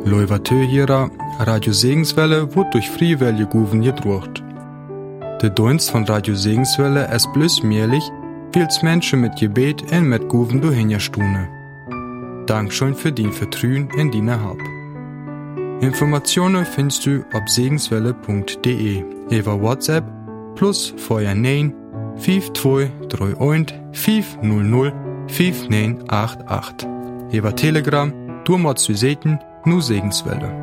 Leuvatö hierer, Radio Segenswelle wird durch Friewelle Guven gedruckt. Der Dienst von Radio Segenswelle ist bloß möglich, weil's Menschen mit Gebet und mit Guven durchhingerstune. Dankeschön für dein Vertrauen in deine Hab. Informationen findest du auf segenswelle.de über WhatsApp plus vorher 9 5231 500 5988. Über Telegram, du machst du Seten, nu Segenswelle.